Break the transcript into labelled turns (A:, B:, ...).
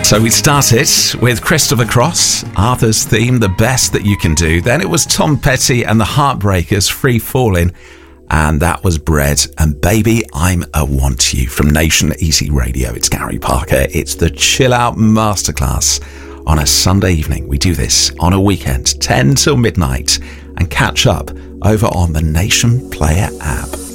A: So we started with Christopher Cross, Arthur's Theme, The Best That You Can Do. Then it was Tom Petty and the Heartbreakers, Free Falling. And that was Bread and Baby, I'm a Want You from Nation Easy Radio. It's Gary Parker. It's the Chill Out Masterclass on a Sunday evening. We do this on a weekend, 10 till midnight, and catch up over on the Nation Player app.